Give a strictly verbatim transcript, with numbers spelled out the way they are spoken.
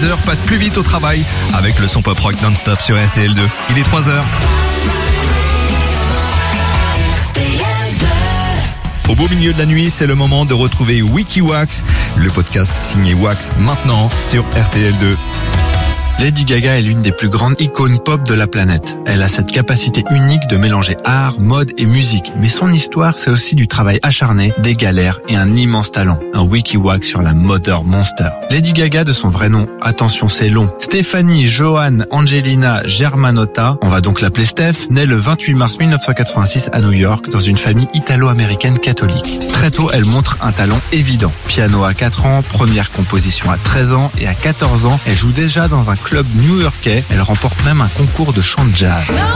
heures passent plus vite au travail avec le son pop rock non-stop sur R T L deux. Il est trois heures. Au beau milieu de la nuit, c'est le moment de retrouver WikiWax, le podcast signé Wax maintenant sur R T L deux. Lady Gaga est l'une des plus grandes icônes pop de la planète. Elle a cette capacité unique de mélanger art, mode et musique. Mais son histoire, c'est aussi du travail acharné, des galères et un immense talent. Un WikiWax sur la Mother Monster. Lady Gaga, de son vrai nom, attention c'est long, Stéphanie Johanne Angelina Germanotta, on va donc l'appeler Steph, née le vingt-huit mars mille neuf cent quatre-vingt-six à New York dans une famille italo-américaine catholique. Très tôt, elle montre un talent évident. Piano à quatre ans, première composition à treize ans et à quatorze ans, elle joue déjà dans un club new-yorkais. Elle remporte même un concours de chant de jazz.